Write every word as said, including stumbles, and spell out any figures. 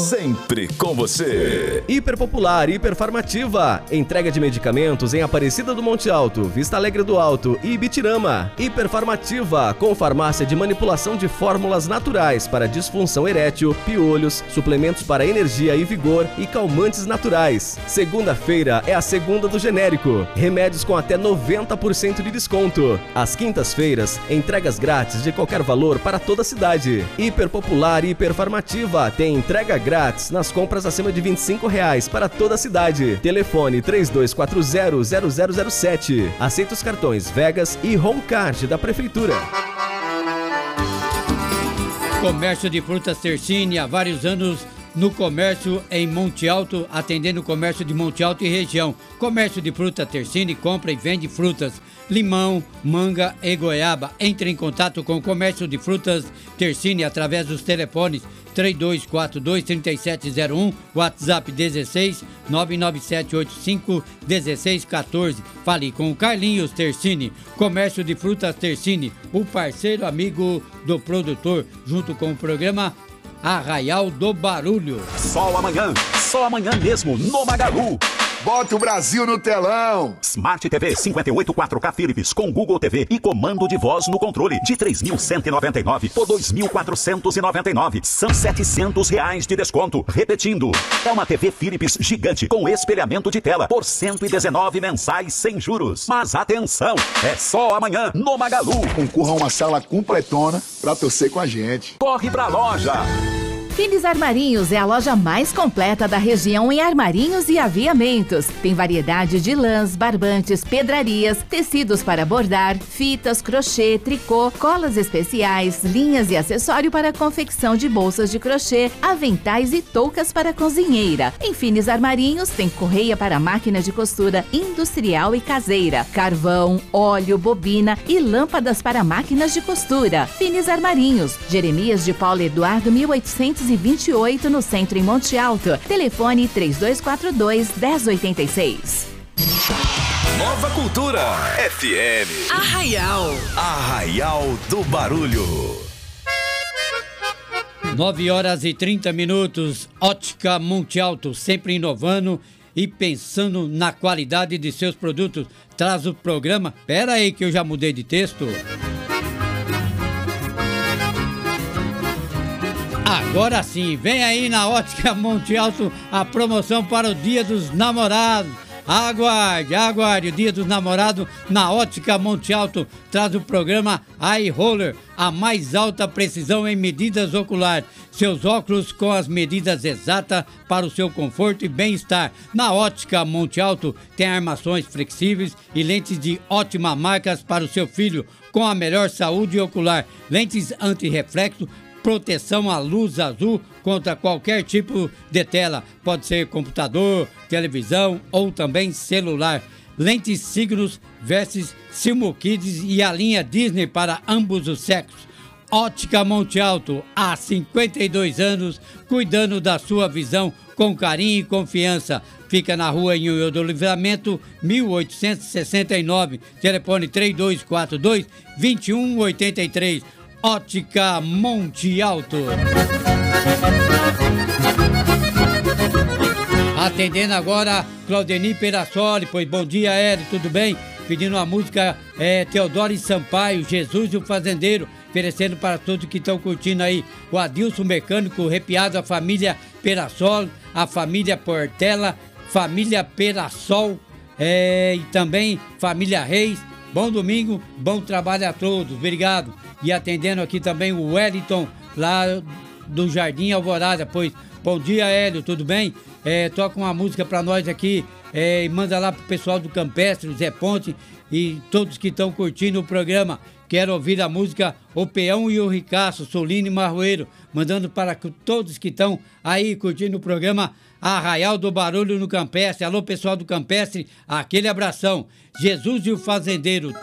sempre com você. Hiperpopular, Hiperfarmativa. Entrega de medicamentos em Aparecida do Monte Alto, Vista Alegre do Alto e Ibitirama. Hiperfarmativa, com farmácia de manipulação de fórmulas naturais para disfunção erétil, piolhos, suplementos para energia e vigor e calmantes naturais. Segunda-feira é a segunda do genérico. Remédios com até noventa por cento de desconto. Às quintas-feiras, entregas grátis de qualquer valor para toda a cidade. Hiperpopular e Hiperfarmativa tem entrega grátis nas compras acima de vinte e cinco reais para toda a cidade. Telefone três dois quatro zero, zero zero zero sete. Aceita os cartões Vegas e Homecard da Prefeitura. Comércio de frutas Tersine, há vários anos no comércio em Monte Alto, atendendo o comércio de Monte Alto e região. Comércio de fruta Tersine, compra e vende frutas, limão, manga e goiaba. Entre em contato com o comércio de frutas Tersine através dos telefones três dois quatro dois, três sete zero um, WhatsApp dezesseis, nove nove sete oito cinco, um seis um quatro. Fale com o Carlinhos Tersine. Comércio de frutas Tersine, o parceiro amigo do produtor, junto com o programa Arraial do Barulho. Só amanhã, só amanhã mesmo no Magalu. Bota o Brasil no telão! Smart T V cinquenta e oito quatro K Philips com Google T V e comando de voz no controle de três mil cento e noventa e nove por dois mil quatrocentos e noventa e nove. São setecentos reais de desconto. Repetindo, é uma T V Philips gigante com espelhamento de tela por cento e dezenove mensais sem juros. Mas atenção, é só amanhã no Magalu. Concorra a uma sala completona pra torcer com a gente. Corre pra loja! Finis Armarinhos é a loja mais completa da região em armarinhos e aviamentos. Tem variedade de lãs, barbantes, pedrarias, tecidos para bordar, fitas, crochê, tricô, colas especiais, linhas e acessório para confecção de bolsas de crochê, aventais e toucas para cozinheira. Em Finis Armarinhos tem correia para máquina de costura industrial e caseira, carvão, óleo, bobina e lâmpadas para máquinas de costura. Finis Armarinhos, Jeremias de Paulo Eduardo mil oitocentos e vinte e oito no centro em Monte Alto. Telefone três dois quatro dois, um zero oito seis. Nova Cultura F M. Arraial. Arraial do Barulho. nove horas e trinta minutos. Ótica Monte Alto, sempre inovando e pensando na qualidade de seus produtos. Traz o programa. Pera aí que eu já mudei de texto. Agora sim, vem aí na Ótica Monte Alto a promoção para o Dia dos Namorados. Aguarde, aguarde, o Dia dos Namorados na Ótica Monte Alto traz o programa Eye Roller, a mais alta precisão em medidas oculares. Seus óculos com as medidas exatas para o seu conforto e bem-estar. Na Ótica Monte Alto tem armações flexíveis e lentes de ótima marca para o seu filho, com a melhor saúde ocular. Lentes anti-reflexo, proteção à luz azul contra qualquer tipo de tela. Pode ser computador, televisão ou também celular. Lentes signos, vestes, Silmukids e a linha Disney para ambos os sexos. Ótica Monte Alto, há cinquenta e dois anos, cuidando da sua visão com carinho e confiança. Fica na rua Inho do Livramento, mil oitocentos e sessenta e nove. Telefone três dois quatro dois, dois um oito três. Ótica Monte Alto. Atendendo agora Claudeni Perassoli, pois bom dia, Hélio, tudo bem? Pedindo a música é, Teodoro e Sampaio, Jesus e o Fazendeiro, oferecendo para todos que estão curtindo aí. O Adilson Mecânico, Arrepiado, a família Perassol, a família Portela, família Perassol é, e também família Reis. Bom domingo, bom trabalho a todos, obrigado. E atendendo aqui também o Wellington, lá do Jardim Alvorada, pois, bom dia, Hélio, tudo bem? É, toca uma música pra nós aqui é, e manda lá pro pessoal do Campestre, o Zé Ponte e todos que estão curtindo o programa. Quero ouvir a música O Peão e o Ricaço, Solino e Marroeiro, mandando para todos que estão aí curtindo o programa Arraial do Barulho no Campestre. Alô, pessoal do Campestre, aquele abração. Jesus e o Fazendeiro.